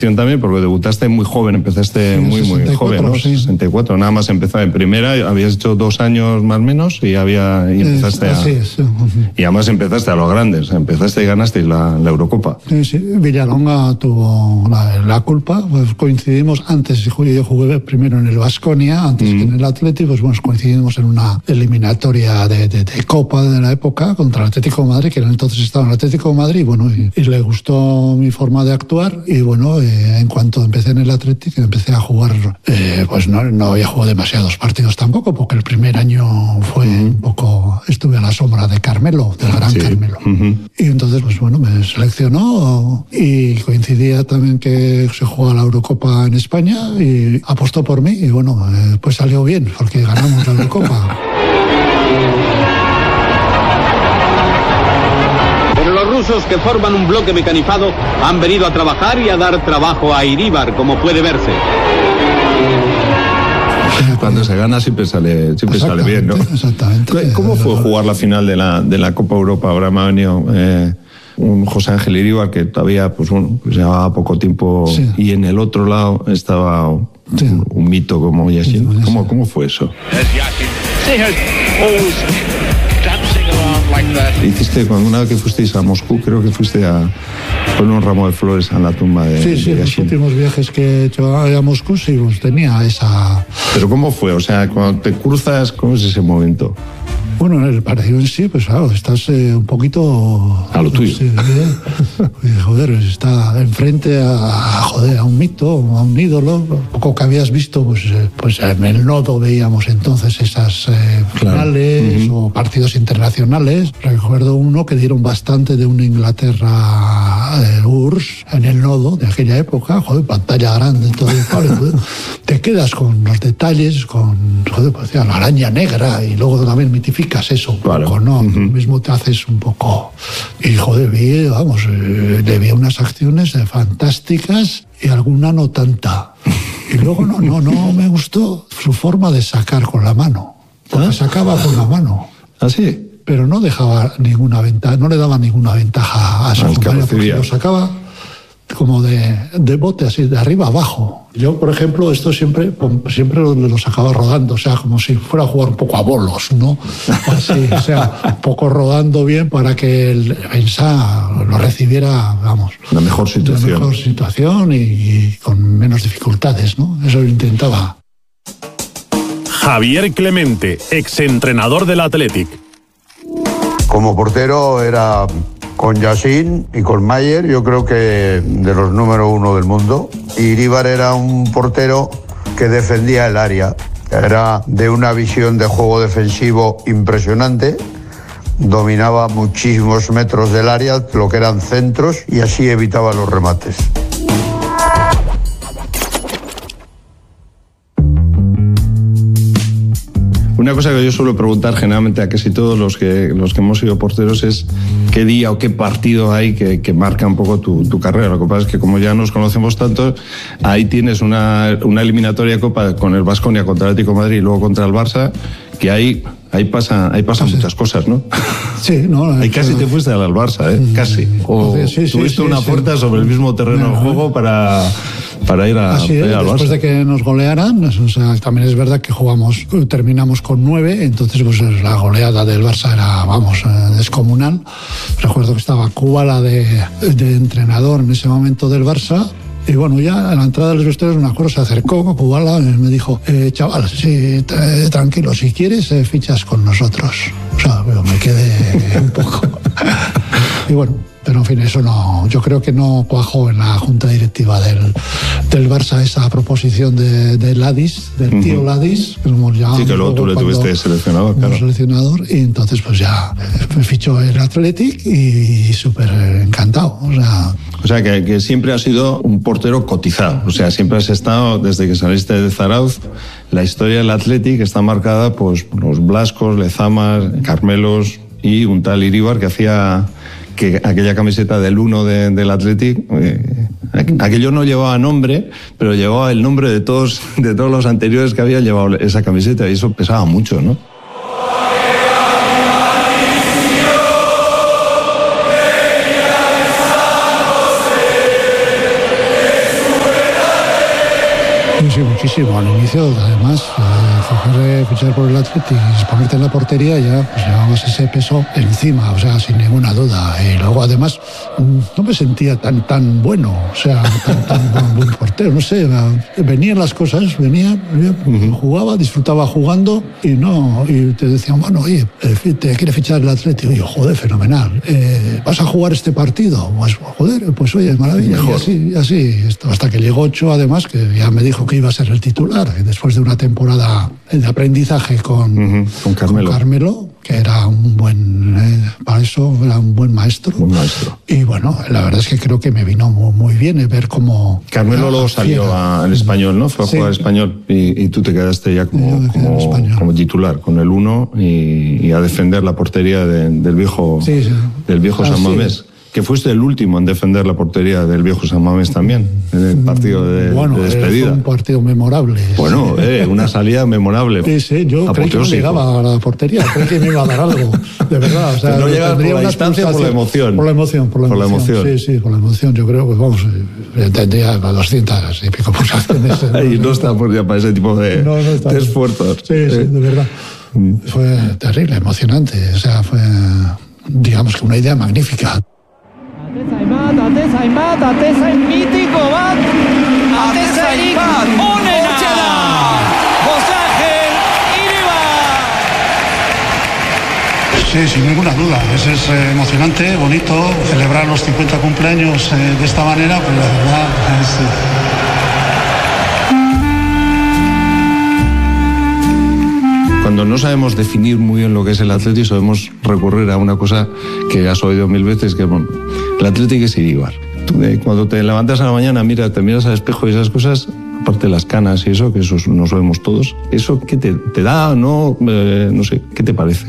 También, porque debutaste muy joven, empezaste muy 64, joven, ¿no? Sí. 64, nada más empezar en primera, habías hecho 2 años más o menos y empezaste y además empezaste a los grandes, empezaste y ganaste la Eurocopa. Sí, Villalonga tuvo la culpa, pues coincidimos antes, yo jugué primero en el Baskonia, antes que en el Athletic, pues bueno, coincidimos en una eliminatoria de Copa de la época contra el Atlético de Madrid, que entonces estaba en el Atlético de Madrid, bueno, y le gustó mi forma de actuar, y bueno, en cuanto empecé en el Athletic, empecé a jugar, pues no había jugado demasiados partidos tampoco, porque el primer año fue un poco, estuve a la sombra de Carmelo, del gran Carmelo. Y entonces, pues bueno, me seleccionó y coincidía también que se jugaba la Eurocopa en España y apostó por mí y bueno, pues salió bien, porque ganamos la Eurocopa. Los rusos, que forman un bloque mecanizado, han venido a trabajar y a dar trabajo a Iríbar, como puede verse. Cuando se gana siempre sale bien, ¿no? Exactamente. ¿Cómo fue jugar la final de la Copa Europa? Ahora me ha venido un José Ángel Iríbar que todavía pues llevaba poco tiempo, y en el otro lado estaba un mito como Yashin. ¿Cómo fue eso? Hiciste, cuando una vez que fuisteis a Moscú, creo que fuiste a poner un ramo de flores a la tumba de Yashin. Los últimos viajes que he hecho a Moscú, sí, pues tenía esa... Pero ¿cómo fue? O sea, cuando te cruzas, ¿cómo es ese momento? Bueno, en el partido en sí, pues claro, estás un poquito... A lo tuyo. Sí, joder, está enfrente a un mito, a un ídolo. Poco que habías visto, pues en el Nodo veíamos entonces esas finales o partidos internacionales. Recuerdo uno que dieron bastante de una Inglaterra URSS en el Nodo de aquella época, joder, pantalla grande, todo joder, te quedas con los detalles, joder, pues, la araña negra, y luego también mitifica eso, claro. Poco, ¿no? Lo mismo te haces un poco. Y joder, le vi unas acciones fantásticas y alguna no tanta. Y luego no me gustó su forma de sacar con la mano. Porque sacaba con la mano. ¿Ah, sí? Pero no dejaba ninguna ventaja, no le daba ninguna ventaja a su compañero, porque lo sacaba como de bote, así, de arriba abajo. Yo, por ejemplo, esto siempre lo sacaba rodando, o sea, como si fuera a jugar un poco a bolos, ¿no? Así, o sea, un poco rodando bien para que el defensa lo recibiera, vamos... La mejor situación y con menos dificultades, ¿no? Eso lo intentaba. Javier Clemente, exentrenador del Athletic. Como portero era... Con Yashin y con Mayer, yo creo que de los número 1 del mundo. Iríbar era un portero que defendía el área. Era de una visión de juego defensivo impresionante. Dominaba muchísimos metros del área, lo que eran centros, y así evitaba los remates. Una cosa que yo suelo preguntar generalmente a casi todos los que hemos sido porteros es qué día o qué partido hay que marca un poco tu carrera. Lo que pasa es que como ya nos conocemos tanto, ahí tienes una eliminatoria de Copa con el Baskonia contra el Atlético de Madrid y luego contra el Barça, que ahí pasan muchas cosas, ¿no? Sí, no. Ahí casi te fuiste al Barça, casi. O tuviste una puerta sobre el mismo terreno de juego para ir al Barça. Después de que nos golearan, o sea, también es verdad que terminamos con 9, entonces pues la goleada del Barça era, descomunal. Recuerdo que estaba Kubala de entrenador en ese momento del Barça. Y bueno, ya a la entrada de los vestuarios, me acuerdo, se acercó Kubala y me dijo, chaval, sí, tranquilo, si quieres, fichas con nosotros. O sea, me quedé un poco... Y bueno, pero en fin, eso no, yo creo que no cuajó en la junta directiva del Barça esa proposición de Ladis, del tío Ladis, que nos llamábamos. Sí, que luego tú le tuviste seleccionador, claro. Seleccionador, y entonces pues ya me fichó el Athletic y súper encantado. O sea que siempre has sido un portero cotizado, o sea, siempre has estado, desde que saliste de Zarauz, la historia del Athletic está marcada pues por los Blascos, Lezamas, Carmelos y un tal Iríbar que hacía que aquella camiseta del 1 del Athletic, aquello no llevaba nombre, pero llevaba el nombre de todos los anteriores que habían llevado esa camiseta, y eso pesaba mucho, ¿no? Sí, muchísimo. Al inicio, además, fichar por el Athletic y ponerte en la portería, ya pues llevabas ese peso encima, o sea, sin ninguna duda. Y luego, además, no me sentía tan bueno, o sea, tan buen portero. No sé, venían las cosas, jugaba, disfrutaba jugando y te decían, bueno, oye, te quiere fichar el Athletic. Y yo, joder, fenomenal. ¿Vas a jugar este partido? Pues, joder, pues oye, maravilla. Y así, hasta que llegó Ocho, además, que ya me dijo que iba a ser el titular, después de una temporada de aprendizaje con Carmelo, que era un buen, para eso era un buen maestro. Y bueno, la verdad es que creo que me vino muy bien ver cómo... Carmelo luego salió al Español, ¿no? Fue a jugar al Español y tú te quedaste ya como titular con el 1 y a defender la portería del viejo San Mamés. Que fuiste el último en defender la portería del viejo San Mamés también, en el partido de despedida. Fue un partido memorable. Bueno, una salida memorable. Sí, yo creí que no llegaba a la portería, creí que me iba a dar algo, de verdad. O sea, no llegaba por la distancia, por la emoción. Por la emoción. Sí, por la emoción. Yo creo que, vamos, tendría 200 y pico pulsaciones. Y no estamos ya para ese tipo de esfuerzos. Sí, de verdad. Fue terrible, emocionante. O sea, fue, digamos que una idea magnífica. Atezain mitiko bat, Atezain onena, José Ángel Iribar. Sí, sin ninguna duda, es emocionante, bonito celebrar los 50 cumpleaños de esta manera, pero la verdad es... Cuando no sabemos definir muy bien lo que es el Athletic, sabemos recurrir a una cosa que has oído 1000 veces, que bueno, el Athletic es Iribar. Cuando te levantas a la mañana, te miras al espejo y esas cosas, aparte de las canas y eso, que eso nos vemos todos, ¿eso qué te da? No sé, ¿qué te parece?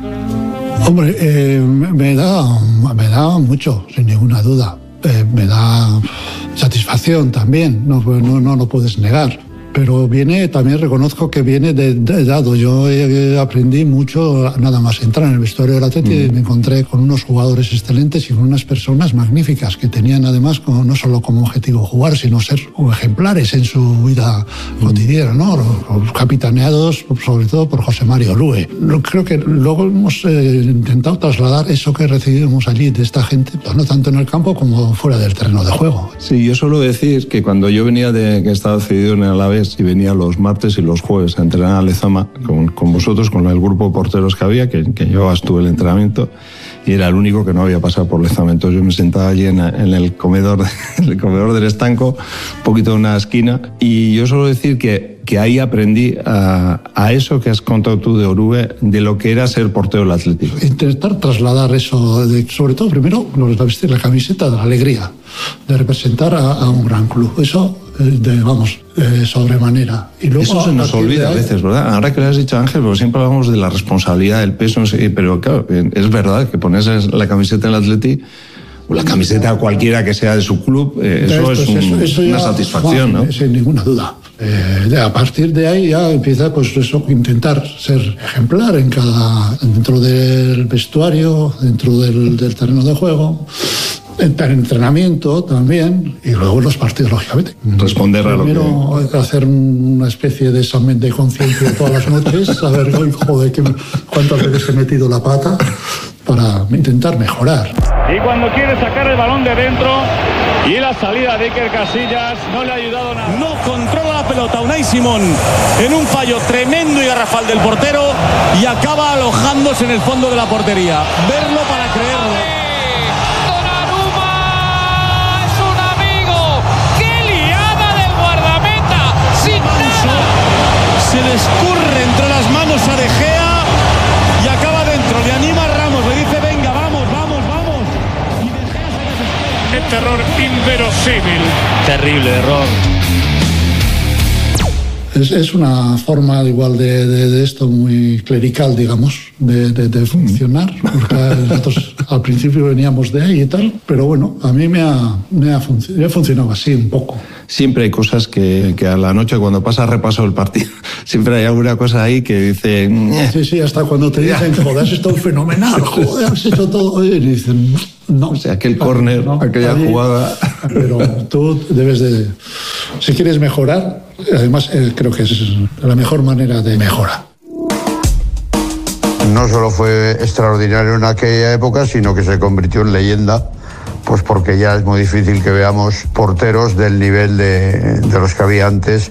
Hombre, me da mucho, sin ninguna duda. Me da satisfacción también, no lo puedes negar. Pero también reconozco que viene de dado. Yo aprendí mucho nada más entrar en el vestuario del Athletic. Me encontré con unos jugadores excelentes y con unas personas magníficas que tenían además no solo como objetivo jugar, sino ser ejemplares en su vida cotidiana, ¿no? Capitaneados sobre todo por José Mario Lue. Creo que luego hemos intentado trasladar eso que recibimos allí de esta gente, pues no tanto en el campo como fuera del terreno de juego. Sí, yo suelo decir que cuando yo venía que estaba cedido en el Alavés y venía los martes y los jueves a entrenar a Lezama con vosotros, con el grupo de porteros que había, que llevabas tú el entrenamiento, y era el único que no había pasado por Lezama. Entonces yo me sentaba allí en el comedor del estanco, un poquito en una esquina, y yo suelo decir que ahí aprendí a eso que has contado tú de Orube, de lo que era ser portero del Atlético. Intentar trasladar eso, sobre todo primero vestir la camiseta de la alegría, de representar a un gran club. Eso, sobremanera. Y luego, eso se nos olvida a veces, ¿verdad? Ahora que le has dicho, Ángel, pero siempre hablamos de la responsabilidad, del peso, no sé, pero claro, es verdad que pones la camiseta del Atlético o la camiseta cualquiera que sea de su club, eso es una satisfacción, ¿no? Sin ninguna duda. A partir de ahí ya empieza intentar ser ejemplar dentro del vestuario, dentro del terreno de juego, en entrenamiento también, y luego en los partidos, lógicamente. Responder a lo que... Primero hacer una especie de examen de conciencia todas las noches, a ver, joder, cuántas veces he metido la pata para intentar mejorar. Y cuando quiere sacar el balón de dentro y la salida de Iker Casillas no le ha ayudado nada. No controla la pelota Unai Simón en un fallo tremendo y garrafal del portero y acaba alojándose en el fondo de la portería. Verlo para creerlo. Se le escurre entre las manos a De Gea y acaba dentro. Le anima a Ramos, le dice venga, vamos. Y De Gea se desespera. Este error inverosímil. Terrible error. Es una forma igual de esto muy clerical, digamos, de funcionar, porque nosotros al principio veníamos de ahí y tal, pero bueno, a mí me ha funcionado así un poco. Siempre hay cosas que a la noche cuando pasa repaso el partido, siempre hay alguna cosa ahí que dice... Sí, hasta cuando te dicen, joder, has estado fenomenal, joder, has hecho todo, y dicen... No, o sea, aquel córner, aquella jugada... Pero tú debes de Si quieres mejorar, además creo que es la mejor manera de mejorar. No solo fue extraordinario en aquella época, sino que se convirtió en leyenda, pues porque ya es muy difícil que veamos porteros del nivel de los que había antes.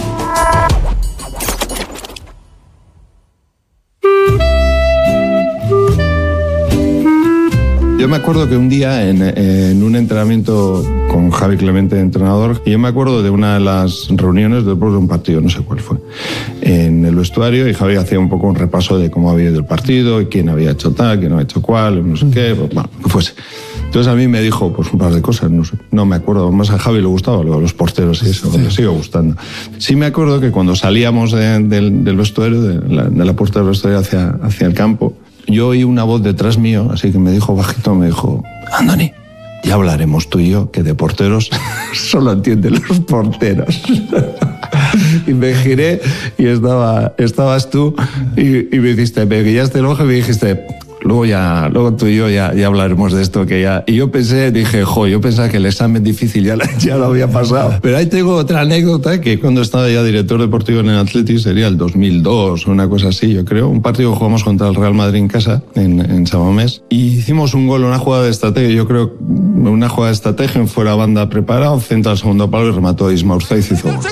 Yo me acuerdo que un día en un entrenamiento con Javi Clemente, entrenador, y yo me acuerdo de una de las reuniones después de un partido, no sé cuál fue, en el vestuario, y Javi hacía un poco un repaso de cómo había ido el partido, y quién había hecho tal, quién había hecho cuál, no sé qué, bueno, que fuese. Entonces a mí me dijo pues un par de cosas, no sé, no me acuerdo, más a Javi le gustaba los porteros y eso, me sigue gustando. Sí me acuerdo que cuando salíamos del vestuario, de la puerta del vestuario hacia el campo, yo oí una voz detrás mío, así que me dijo bajito, me dijo: Andoni, ya hablaremos tú y yo, que de porteros solo entienden los porteros. Y me giré y estabas tú y me dijiste, me guiaste el ojo y me dijiste: luego tú y yo ya hablaremos de esto, que ya... Y yo dije, yo pensaba que el examen difícil ya lo había pasado. Pero ahí tengo otra anécdota, que cuando estaba ya director deportivo en el Athletic, sería el 2002 o una cosa así, yo creo. Un partido que jugamos contra el Real Madrid en casa, en San Mamés, y hicimos un gol, una jugada de estrategia, yo creo, una jugada de estrategia, fuera banda preparado, centro al segundo palo y remató Isma Urzaiz y hizo gol.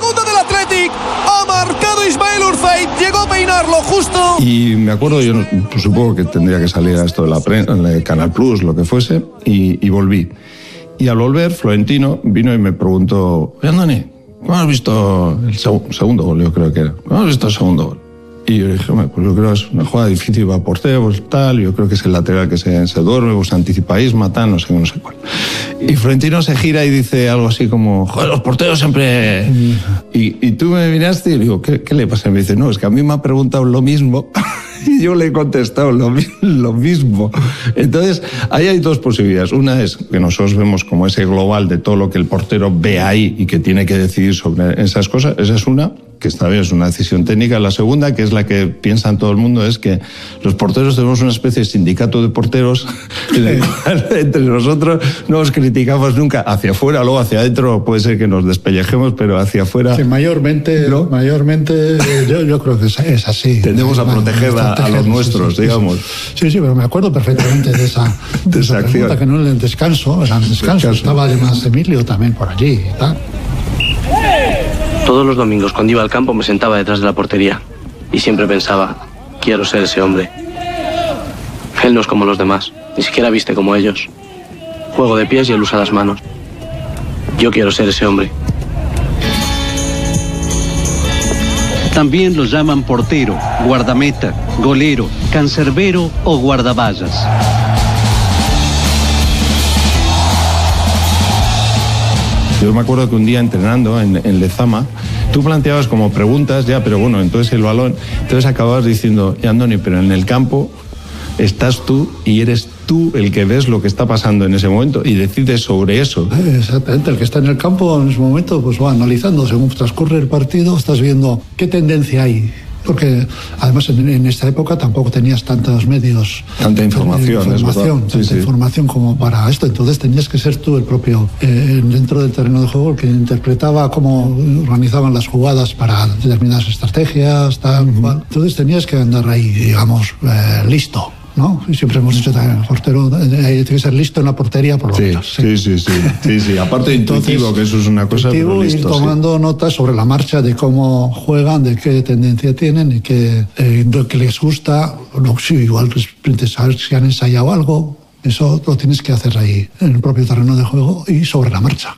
Llegó a peinarlo justo. Y me acuerdo, yo pues supongo que tendría que salir a esto de la prensa, de Canal Plus, lo que fuese, y volví. Y al volver, Florentino vino y me preguntó: Andoni, ¿cómo has visto el segundo gol? Yo creo que era. ¿Cómo has visto el segundo gol? Y yo dije, pues yo creo que es una jugada difícil para portero, pues tal, yo creo que es el lateral que se duerme, pues anticipa Isma, tal, no sé cuál. Y Florentino se gira y dice algo así como: joder, los porteros siempre... Y tú me miraste y digo, ¿qué le pasa? Y me dice, no, es que a mí me ha preguntado lo mismo y yo le he contestado lo mismo. Entonces, ahí hay dos posibilidades. Una es que nosotros vemos como ese global de todo lo que el portero ve ahí y que tiene que decidir sobre esas cosas. Esa es una, que está bien, es una decisión técnica. La segunda, que es la que piensa en todo el mundo, es que los porteros tenemos una especie de sindicato de porteros en el cual entre nosotros no nos criticamos nunca. Hacia afuera, luego hacia adentro puede ser que nos despellejemos, pero hacia afuera... Que mayormente, ¿no? yo creo que es así. Tendemos a proteger a los nuestros, sí, digamos. Sí, pero me acuerdo perfectamente de esa acción. Que no en el descanso, estaba además Emilio también por allí y tal. Todos los domingos cuando iba al campo me sentaba detrás de la portería y siempre pensaba, quiero ser ese hombre. Él no es como los demás, ni siquiera viste como ellos. Juego de pies y él usa las manos. Yo quiero ser ese hombre. También los llaman portero, guardameta, golero, cancerbero o guardaballas. Yo me acuerdo que un día entrenando en Lezama, tú planteabas como preguntas, ya, pero bueno, entonces el balón, entonces acababas diciendo, Andoni, pero en el campo estás tú y eres tú el que ves lo que está pasando en ese momento y decides sobre eso. Exactamente, el que está en el campo en ese momento pues va analizando, según transcurre el partido, estás viendo qué tendencia hay. Porque además en esta época tampoco tenías tantos medios, tanta información como para esto. Entonces tenías que ser tú el propio dentro del terreno de juego el que interpretaba cómo organizaban las jugadas para determinadas estrategias, tal cual. Entonces tenías que andar ahí, digamos, listo, ¿no? Y siempre hemos dicho también, el portero tiene que ser listo en la portería por lo menos. Sí. Aparte de intuitivo, que eso es una cosa, pero listo, ir tomando notas sobre la marcha de cómo juegan, de qué tendencia tienen y lo que les gusta. Igual saber si han ensayado algo, eso lo tienes que hacer ahí en el propio terreno de juego y sobre la marcha.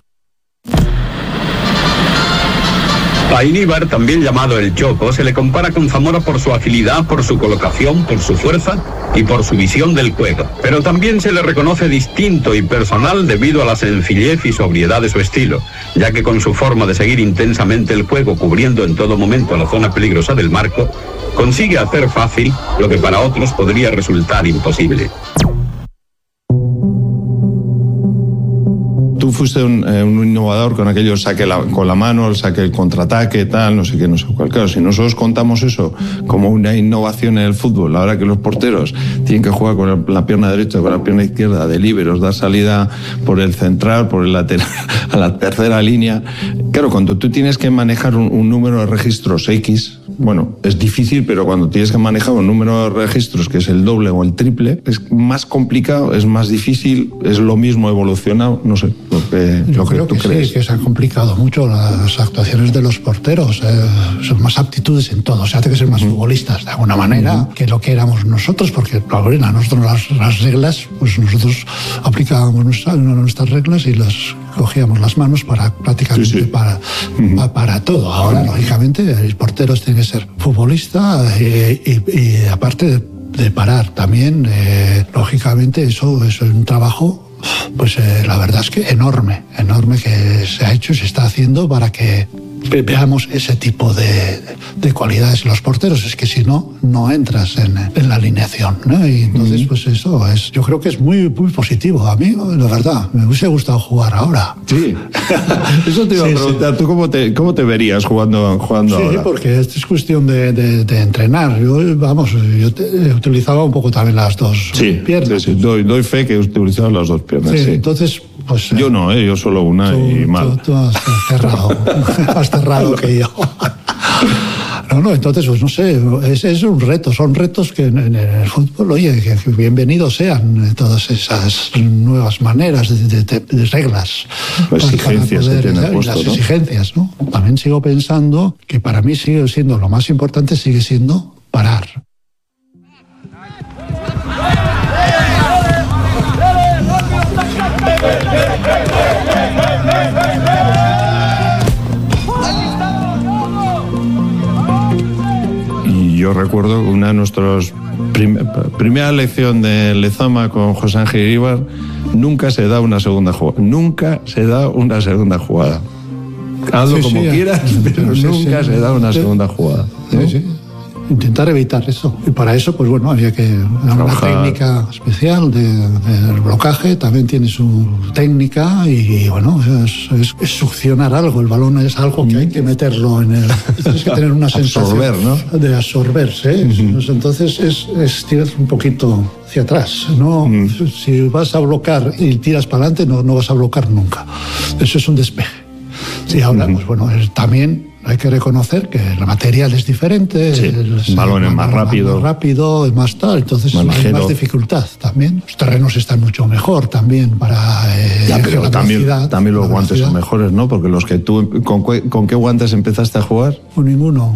A Iríbar, también llamado el Choco, se le compara con Zamora por su agilidad, por su colocación, por su fuerza y por su visión del juego. Pero también se le reconoce distinto y personal debido a la sencillez y sobriedad de su estilo, ya que con su forma de seguir intensamente el juego, cubriendo en todo momento la zona peligrosa del marco, consigue hacer fácil lo que para otros podría resultar imposible. Tú tú fuiste un innovador con aquello, saque con la mano, saque el contraataque, tal, no sé qué, no sé cuál. Claro, si nosotros contamos eso como una innovación en el fútbol, ahora que los porteros tienen que jugar con la pierna derecha, con la pierna izquierda, de líberos, dar salida por el central, por el lateral, a la tercera línea. Claro, cuando tú tienes que manejar un número de registros X, bueno, es difícil, pero cuando tienes que manejar un número de registros que es el doble o el triple, es más complicado, es más difícil, es lo mismo evolucionado, no sé, lo que tú crees. Sí, que se han complicado mucho las actuaciones de los porteros, son más aptitudes en todo, se hace que ser más futbolistas de alguna manera que lo que éramos nosotros, porque a nosotros las reglas, pues nosotros aplicábamos nuestras reglas y las cogíamos las manos para prácticamente para todo. Ahora, lógicamente, el portero tiene que ser futbolista y aparte de parar también, lógicamente, eso es un trabajo, pues la verdad es que enorme que se ha hecho y se está haciendo para que veamos ese tipo de cualidades en los porteros. Es que si no entras en la alineación, ¿no? Y entonces, pues eso yo creo que es muy, muy positivo. A mí, la verdad, me hubiese gustado jugar ahora. Sí, eso te iba a preguntar. ¿Tú cómo te verías jugando ahora? Sí, porque es cuestión de entrenar. Yo utilizaba un poco también las dos piernas. Sí. Doy fe que utilizaba las dos piernas. Sí. Entonces, pues... Yo no, yo solo una y mal. Tú has cerrado. Cerrado que yo. No, entonces, pues no sé, es un reto, son retos que en el fútbol, oye, que bienvenidos sean todas esas nuevas maneras de reglas. Exigencias que tiene puesto, las exigencias, ¿no? También sigo pensando que para mí sigue siendo, lo más importante sigue siendo parar. Yo recuerdo una de nuestras primera lección de Lezama con José Ángel Iríbar, nunca se da una segunda jugada. Nunca se da una segunda jugada. Hazlo como quieras, pero nunca se da una segunda jugada, ¿no? Sí. Intentar evitar eso. Y para eso, pues bueno, había que una técnica especial del blocaje, también tiene su técnica y bueno, es succionar algo. El balón es algo que hay que meterlo en el... Tienes que tener una sensación de absorberse. Entonces es tirar un poquito hacia atrás. No, si vas a blocar y tiras para adelante, no vas a blocar nunca. Eso es un despeje. Sí, ahora, pues bueno, también hay que reconocer que el material es diferente, el balón es más rápido, es más tal, entonces hay más dificultad también. Los terrenos están mucho mejor también para pero también los guantes son mejores, ¿no? Porque los que tú, ¿con qué guantes empezaste a jugar? Con ninguno.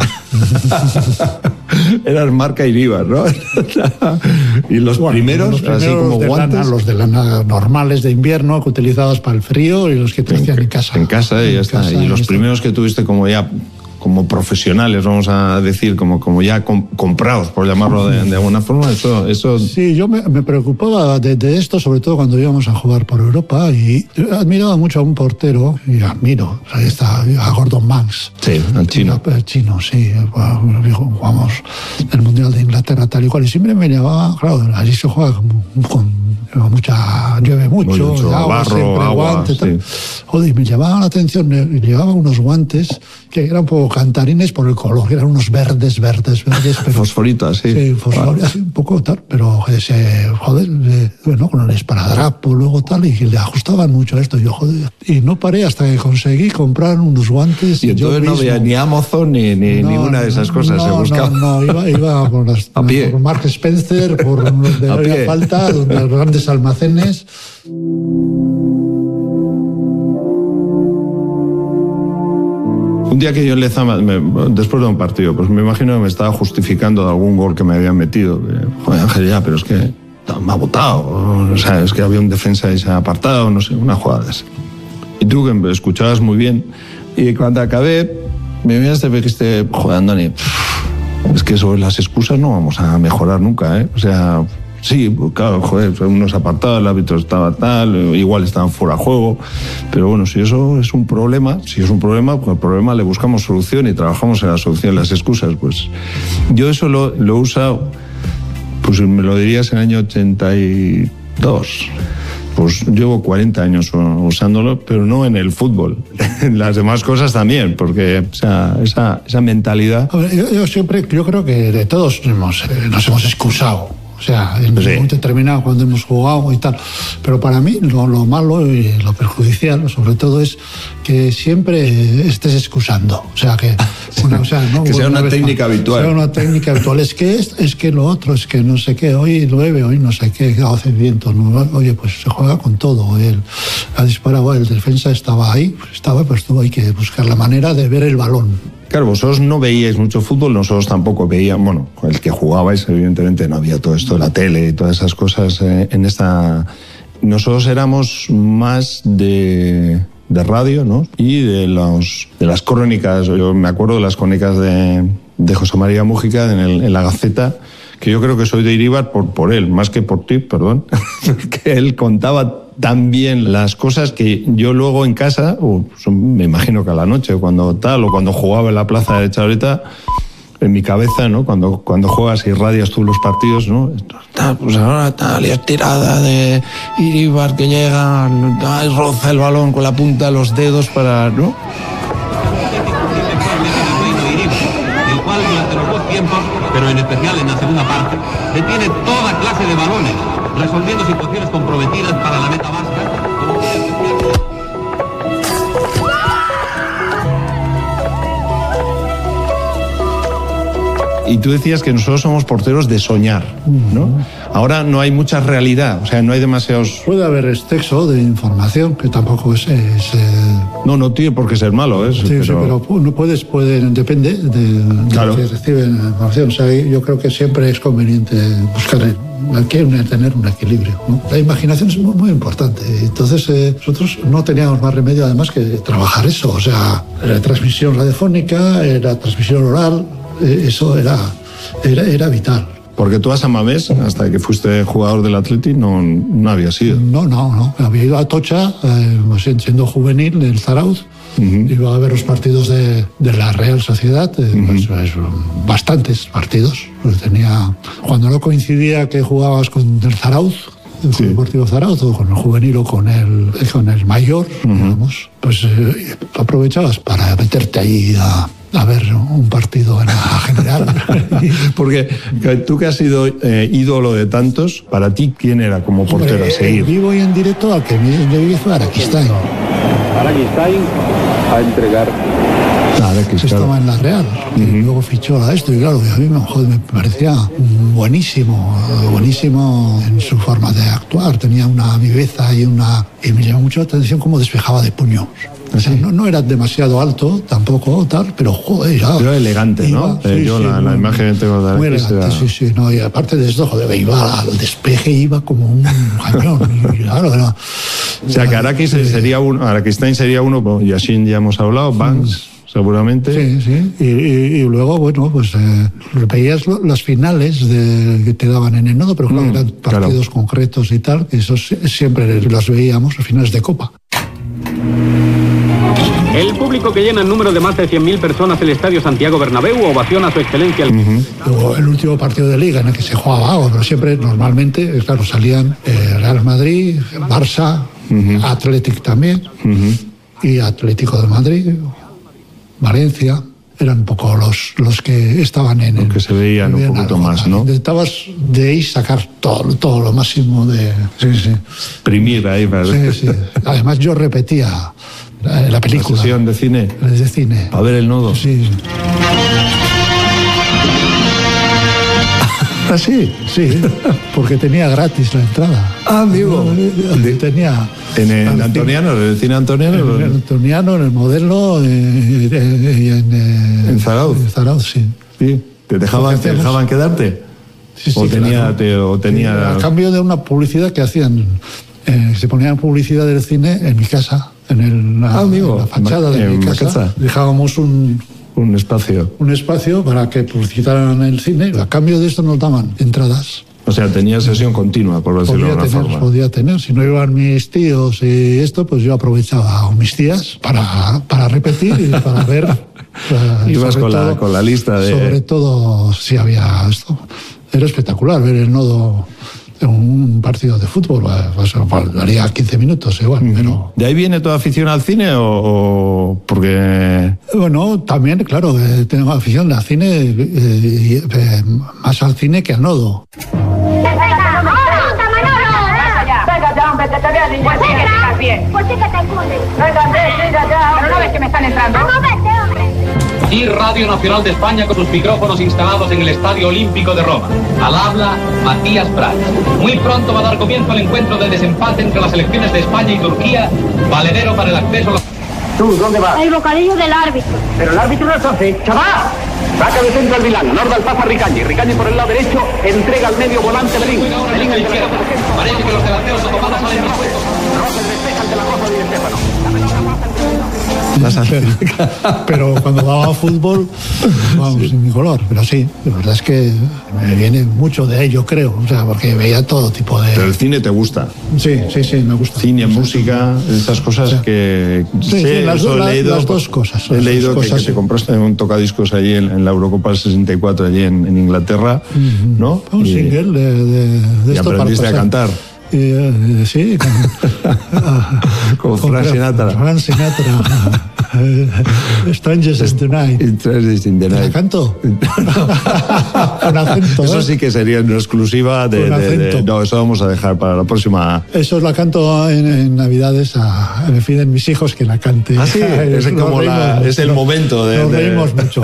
Eran marca Iríbar, ¿no? Y los primeros así como guantes. Los de lana normales de invierno que utilizabas para el frío y los que te hacían en casa. En casa y ya está. Y los primeros que tuviste como profesionales, vamos a decir, como ya comprados, por llamarlo de alguna forma, eso... Sí, yo me preocupaba de esto, sobre todo cuando íbamos a jugar por Europa, y admiraba mucho a un portero, y admiro, ahí está, a Gordon Banks. Sí, el chino. El chino, sí. Jugamos el Mundial de Inglaterra tal y cual, y siempre me llamaba, claro, allí se juega llueve mucho, barro, agua, guante, tal. Joder, me llamaba la atención, llevaba unos guantes que eran un poco cantarines por el color, que eran unos verdes, pero fosforitas, sí. Sí, fosforitas, un poco tal, pero bueno, con el esparadrapo, luego tal, y le ajustaban mucho a esto, y no paré hasta que conseguí comprar unos guantes. Y entonces no había ni Amazon ni ninguna de esas cosas, se buscaba. No, iba por Mark Spencer, por donde había falta, donde los grandes almacenes. Un día que yo en Lezama, después de un partido, pues me imagino que me estaba justificando de algún gol que me habían metido. Joder, Ángel, ya, pero es que me ha botado. O sea, es que había un defensa y se ha apartado, no sé, una jugada de esa. Y tú, que me escuchabas muy bien, y cuando acabé, me miraste y me dijiste, joder, Andoni, es que sobre las excusas no vamos a mejorar nunca, ¿eh? O sea... Sí, claro, joder, unos apartados, el árbitro estaba tal, igual estaban fuera de juego, pero bueno, si eso es un problema, pues al problema le buscamos solución y trabajamos en la solución. Las excusas, pues yo eso lo he usado, pues me lo dirías en el año 82. pues llevo 40 años usándolo, pero no en el fútbol, en las demás cosas también, porque esa mentalidad... A ver, yo creo que de todos nos hemos excusado. O sea, en un momento determinado cuando hemos jugado y tal. Pero para mí lo malo y lo perjudicial, sobre todo, es que siempre estés excusando. O sea, que sea una técnica habitual. Sea una técnica habitual. Es que lo otro, es que no sé qué, hoy llueve, hoy no sé qué, hace viento. ¿No? Oye, pues se juega con todo. Él ha disparado, el defensa estaba ahí, pues hay que buscar la manera de ver el balón. Claro, vosotros no veíais mucho fútbol, nosotros tampoco veíamos, bueno, el que jugabais, evidentemente no había todo esto de la tele y todas esas cosas en esta... Nosotros éramos más de radio, ¿no? Y de las crónicas, yo me acuerdo de las crónicas de José María Mújica en la Gaceta, que yo creo que soy de Iríbar por él, más que por ti, perdón, porque él contaba tan bien las cosas que yo luego en casa, me imagino que a la noche, cuando jugaba en la plaza de Chabreta, en mi cabeza, ¿no? Cuando juegas y radias tú los partidos, ¿no? Pues ahora tal, y estirada de Iríbar que llega, roza el balón con la punta de los dedos para, ¿no? El cual durante los dos tiempos, pero en especial en la segunda parte, detiene toda clase de balones, resolviendo situaciones comprometidas para la meta vasca. Y tú decías que nosotros somos porteros de soñar, ¿no? Ahora no hay mucha realidad, o sea, no hay demasiados... Puede haber exceso de información, que tampoco es No tiene por qué ser malo, ¿eh? Sí, pero no depende de claro. Que reciben información. O sea, yo creo que siempre es conveniente buscar... Hay que tener un equilibrio, ¿no? La imaginación es muy, muy importante. Entonces, nosotros no teníamos más remedio, además, que trabajar eso. O sea, la transmisión radiofónica, la transmisión oral... Eso era vital. Porque tú a San Mamés, hasta que fuiste jugador del Atleti, no habías ido. No. Había ido a Tocha, siendo juvenil, del Zarauz. Iba a ver los partidos de la Real Sociedad, bastantes partidos. Cuando no coincidía que jugabas con el Zarauz, el Deportivo Zarauz, o con el juvenil o con el mayor, digamos, pues aprovechabas para meterte ahí a ver un partido en la general. Porque tú que has sido ídolo de tantos, para ti, ¿quién era como portero a seguir? Vivo y en directo al que me vi fue Araquistain. Araquistain a entregar. Estaba en la Real y luego fichó a esto, y claro, a mí me parecía buenísimo en su forma de actuar. Tenía una viveza y me llamó mucho la atención cómo despejaba de puños. O sea, no era demasiado alto tampoco, tal, pero joder, era elegante, ¿no? La imagen que tengo de Araquis. Muy elegante, sí. No, y aparte de esto, joder, iba al despeje, iba como un cañón. Claro, o sea, que Araquistain sería uno, Yashin ya hemos hablado, Banks, seguramente. Sí. Y luego, bueno, pues veías las finales que te daban en el nodo, pero claro, eran partidos concretos y tal, que esos siempre los veíamos, los finales de Copa. El público que llena en número de más de 100.000 personas el Estadio Santiago Bernabéu ovaciona a su excelencia. Luego el último partido de Liga en el que se jugaba algo, pero siempre, normalmente, claro, salían Real Madrid, Barça, Athletic también, y Atlético de Madrid, Valencia. Eran un poco los que estaban en el... que se veían un poquito más, ¿no? Intentabas de ahí sacar todo lo máximo de... Sí. Exprimir ahí. Sí. Además yo repetía la película. ¿La sesión de cine? De cine. A ver el nodo. Sí. ¿Ah, sí? Sí, porque tenía gratis la entrada. Amigo. Tenía... ¿En el Antoniano, en el cine Antoniano? En el Antoniano, en el Modelo, en Zarauz. En Zarauz, sí. ¿Te dejaban quedarte? Sí, claro. A cambio de una publicidad que hacían, se ponían publicidad del cine en mi casa, en la fachada de mi casa. Dejábamos un espacio para que publicitaran el cine. A cambio de esto nos daban entradas. O sea, tenía sesión continua, por decirlo de una forma. Podía tener. Si no iban mis tíos y esto, pues yo aprovechaba a mis tías para repetir y para ver. Ibas con la lista de... Sobre todo si había esto. Era espectacular ver el nodo un partido de fútbol, pues daría 15 minutos igual, pero... ¿De ahí viene tu afición al cine o porque...? Bueno, también, claro, tengo afición al cine, más al cine que al nodo. Pero no ves que me están entrando. Y Radio Nacional de España con sus micrófonos instalados en el Estadio Olímpico de Roma. Al habla Matías Prats. Muy pronto va a dar comienzo el encuentro de desempate entre las selecciones de España y Turquía, valedero para el acceso a la... ¿Tú dónde vas? El bocadillo del árbitro. Pero el árbitro no es hace. ¡Chaval! Saca de centro al Milán, Nordal pasa a Ricañi. Ricañi por el lado derecho, entrega al medio volante Belín. Belín a la izquierda. Parece que los delanteros otomanos salen dispuestos. Rojas despeja ante la cosa de Estefano. Pero cuando daba fútbol, vamos, sin mi color. Pero sí, la verdad es que me viene mucho de ello, creo. O sea, porque veía todo tipo de... Pero el cine te gusta. Sí, me gusta. Cine, música, esas cosas que... Sí, las dos cosas. He leído que te compraste un tocadiscos allí en la Eurocopa del 64, allí en Inglaterra, ¿no? Un single de y esto aprendiste a cantar. Sí, con Frank Sinatra. Frank Sinatra. Strangers in the Night. ¿La canto? Con acento. Eso sí que sería una exclusiva de... No, eso vamos a dejar para la próxima. Eso la canto en Navidades. Me piden mis hijos que la cante. Ah, sí, es el momento de... Nos reímos mucho.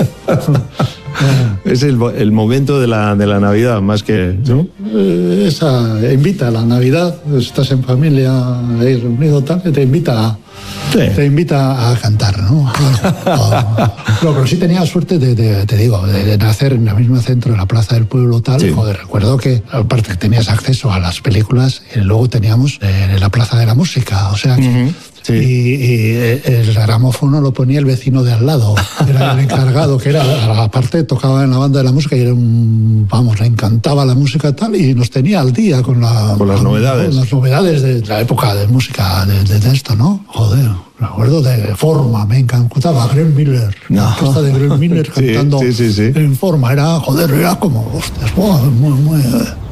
Es el momento de la Navidad, más que... ¿no? Invita a la Navidad, estás en familia, ahí reunido, tal, te invita a cantar, ¿no? Pero sí tenía suerte de nacer en el mismo centro, en la Plaza del Pueblo, tal. Sí. Joder, recuerdo que, aparte que tenías acceso a las películas, y luego teníamos la Plaza de la Música, o sea que... Sí. Y el gramófono lo ponía el vecino de al lado, era el encargado, que era, aparte tocaba en la banda de la música y era le encantaba la música tal, y nos tenía al día con las novedades. Con las novedades de la época de música de esto, ¿no? Joder. Me acuerdo de Forma, me encantaba Glenn Miller. La orquesta de Glenn Miller cantando en Forma. Era como, hostias, muy